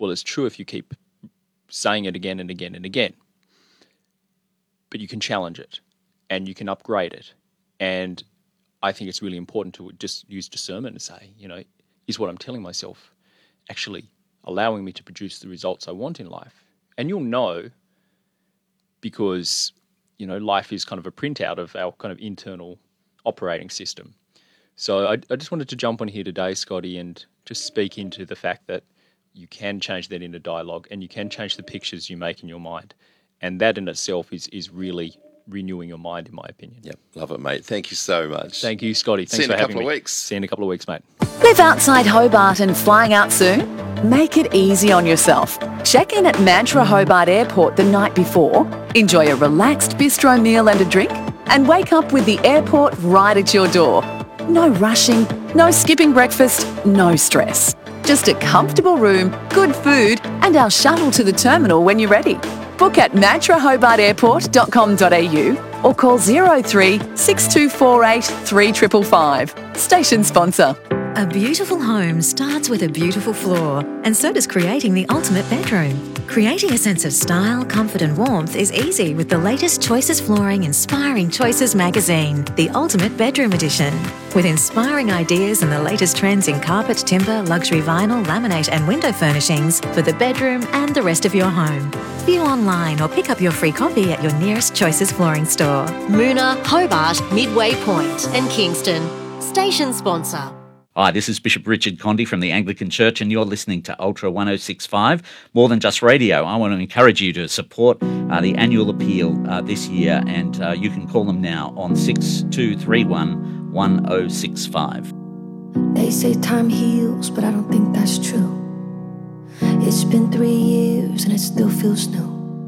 Well, it's true if you keep saying it again and again and again. But you can challenge it and you can upgrade it. And I think it's really important to just use discernment and say, is what I'm telling myself actually allowing me to produce the results I want in life? And you'll know because, life is kind of a printout of our kind of internal operating system. So I just wanted to jump on here today, Scotty, and just speak into the fact that you can change that into dialogue and you can change the pictures you make in your mind. And that in itself is really renewing your mind, in my opinion. Yep, love it, mate. Thank you so much. Thank you, Scotty. See you in a couple of weeks. See you in a couple of weeks, mate. Live outside Hobart and flying out soon? Make it easy on yourself. Check in at Mantra Hobart Airport the night before, enjoy a relaxed bistro meal and a drink, and wake up with the airport right at your door. No rushing, no skipping breakfast, no stress. Just a comfortable room, good food, and our shuttle to the terminal when you're ready. Book at mantrahobartairport.com.au or call 03 6248 3555. Station sponsor. A beautiful home starts with a beautiful floor, and so does creating the ultimate bedroom. Creating a sense of style, comfort and warmth is easy with the latest Choices Flooring Inspiring Choices magazine, the Ultimate Bedroom Edition. With inspiring ideas and the latest trends in carpet, timber, luxury vinyl, laminate and window furnishings for the bedroom and the rest of your home. View online or pick up your free copy at your nearest Choices Flooring store. Moona, Hobart, Midway Point and Kingston. Station sponsor. Hi, this is Bishop Richard Condy from the Anglican Church and you're listening to Ultra 1065, More Than Just Radio. I want to encourage you to support the annual appeal this year and you can call them now on 6231 1065. They say time heals, but I don't think that's true. It's been 3 years and it still feels new.